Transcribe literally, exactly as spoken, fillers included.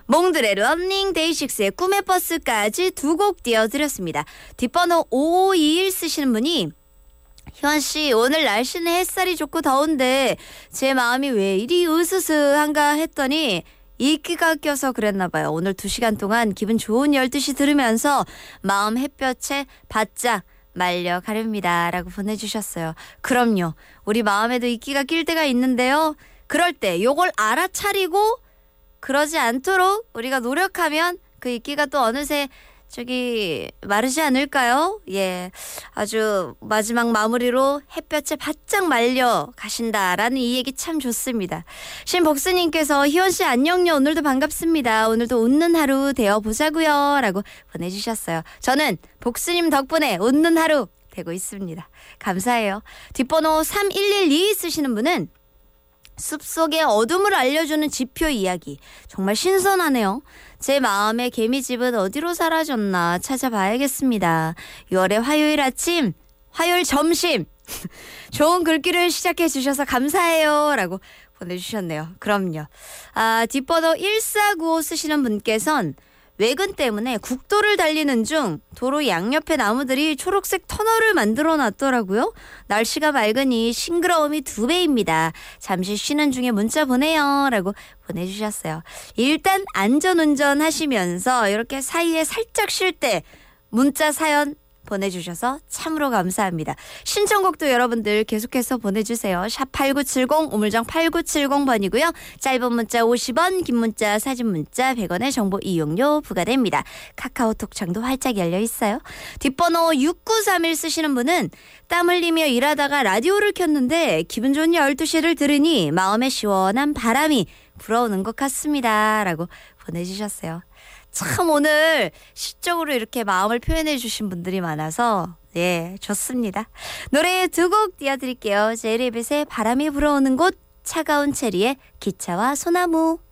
몽드레 러닝 데이식스의 꿈의 버스까지 두 곡 띄워드렸습니다. 뒷번호 오오이일 쓰시는 분이 희원씨 오늘 날씨는 햇살이 좋고 더운데 제 마음이 왜 이리 으스스한가 했더니 이끼가 껴서 그랬나봐요. 오늘 두 시간 동안 기분 좋은 열두 시 들으면서 마음 햇볕에 바짝 말려가렵니다 라고 보내주셨어요. 그럼요. 우리 마음에도 이끼가 낄 때가 있는데요. 그럴 때 요걸 알아차리고 그러지 않도록 우리가 노력하면 그 이끼가 또 어느새 저기 마르지 않을까요? 예, 아주 마지막 마무리로 햇볕에 바짝 말려 가신다라는 이 얘기 참 좋습니다. 신복수님께서 희원씨 안녕요. 오늘도 반갑습니다. 오늘도 웃는 하루 되어보자고요 라고 보내주셨어요. 저는 복수님 덕분에 웃는 하루 되고 있습니다. 감사해요. 뒷번호 삼일일이 쓰시는 분은 숲속의 어둠을 알려주는 지표 이야기. 정말 신선하네요. 제 마음의 개미집은 어디로 사라졌나 찾아봐야겠습니다. 유월의 화요일 아침, 화요일 점심 좋은 글귀를 시작해 주셔서 감사해요 라고 보내주셨네요. 그럼요. 아, 뒷번호 일사구오 쓰시는 분께선 외근 때문에 국도를 달리는 중 도로 양옆에 나무들이 초록색 터널을 만들어 놨더라고요. 날씨가 맑으니 싱그러움이 두 배입니다. 잠시 쉬는 중에 문자 보내요 라고 보내주셨어요. 일단 안전운전 하시면서 이렇게 사이에 살짝 쉴 때 문자 사연 보내주셔서 참으로 감사합니다. 신청곡도 여러분들 계속해서 보내주세요. 샵 팔구칠공 우물정 팔구칠공 번이고요. 짧은 문자 오십 원, 긴 문자 사진 문자 백 원의 정보 이용료 부과됩니다. 카카오톡 창도 활짝 열려 있어요. 뒷번호 육구삼일 쓰시는 분은 땀 흘리며 일하다가 라디오를 켰는데 기분 좋은 열두 시를 들으니 마음에 시원한 바람이 불어오는 것 같습니다 라고 보내주셨어요. 참 오늘 시적으로 이렇게 마음을 표현해 주신 분들이 많아서 예 좋습니다. 노래 두 곡 띄워드릴게요. 제이레빗의 바람이 불어오는 곳, 차가운 체리의 기차와 소나무.